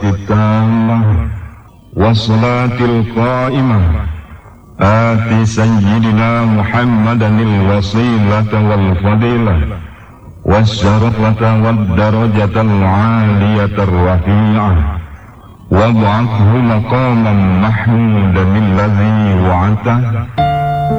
التامة والصلاة القائمة آت سيدنا محمدا الوسيلة والفضيلة والشرفة والدرجة العالية الرفيعة وابعثه مقاما محمودا الذي وعدته